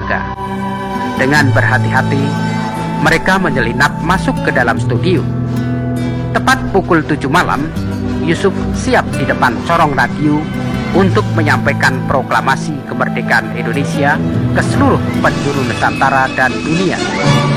warga. Dengan berhati-hati, mereka menyelinap masuk ke dalam studio. Tepat pukul 7 malam, Yusuf siap di depan corong radio untuk menyampaikan proklamasi kemerdekaan Indonesia ke seluruh penjuru Nusantara dan dunia.